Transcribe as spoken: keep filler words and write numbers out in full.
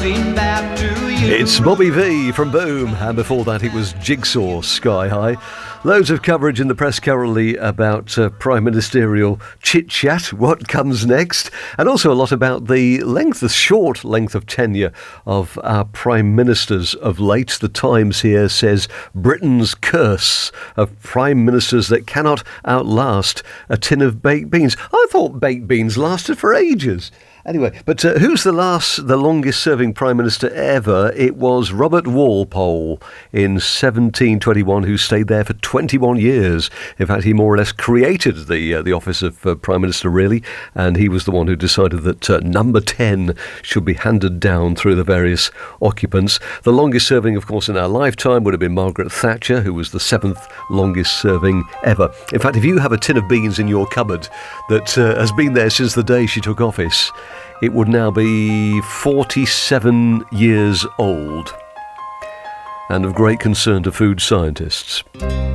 coming back to you. It's Bobby V from Boom, and before that it was Jigsaw, Sky High. Loads of coverage in the press currently about uh, prime ministerial chit-chat, what comes next, and also a lot about the length, the short length of tenure of our prime ministers of late. The Times here says Britain's curse of prime ministers that cannot outlast a tin of baked beans. I thought baked beans lasted for ages. Anyway, but uh, who's the last, the longest-serving Prime Minister ever? It was Robert Walpole in seventeen twenty-one, who stayed there for twenty-one years. In fact, he more or less created the uh, the office of uh, Prime Minister, really, and he was the one who decided that uh, number ten should be handed down through the various occupants. The longest-serving, of course, in our lifetime would have been Margaret Thatcher, who was the seventh longest-serving ever. In fact, if you have a tin of beans in your cupboard that uh, has been there since the day she took office, it would now be forty-seven years old, and of great concern to food scientists.